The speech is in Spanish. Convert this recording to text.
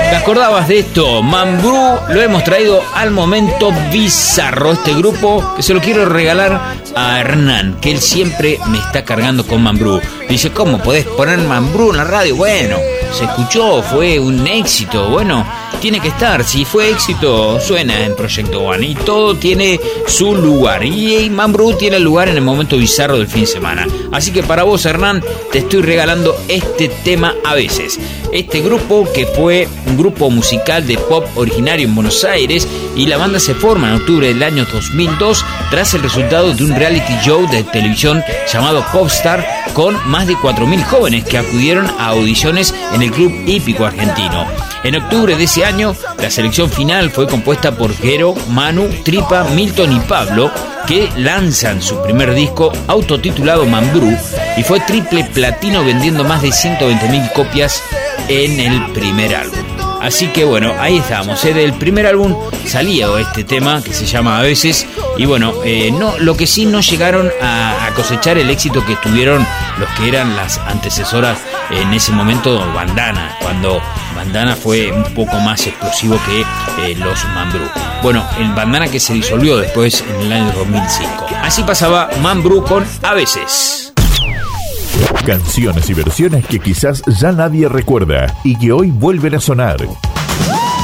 ¿Te acordabas de esto? Mambrú lo hemos traído al momento bizarro. Este grupo que se lo quiero regalar a Hernán, que él siempre me está cargando con Mambrú. Dice, ¿cómo podés poner Mambrú en la radio? Bueno, se escuchó, fue un éxito. Bueno, tiene que estar. Si fue éxito, suena en Proyecto One. Y todo tiene su lugar. Y Mambrú tiene el lugar en el momento bizarro del fin de semana. Así que para vos, Hernán, te estoy regalando este tema a veces. Este grupo que fue un grupo musical de pop originario en Buenos Aires, y la banda se forma en octubre del año 2002 tras el resultado de un reality show de televisión llamado Popstar, con más de 4.000 jóvenes que acudieron a audiciones en el Club Hípico Argentino. En octubre de ese año, la selección final fue compuesta por Jero, Manu, Tripa, Milton y Pablo, que lanzan su primer disco autotitulado Mambrú, y fue triple platino, vendiendo más de 120.000 copias en el primer álbum. Así que bueno, ahí estábamos, del primer álbum salía este tema que se llama A Veces. Y bueno, lo que sí no llegaron a cosechar el éxito que tuvieron los que eran las antecesoras en ese momento, Bandana, cuando Bandana fue un poco más explosivo que los Mambrú. Bueno, el Bandana que se disolvió después en el año 2005. Así pasaba Mambrú con A Veces. Canciones y versiones que quizás ya nadie recuerda y que hoy vuelven a sonar.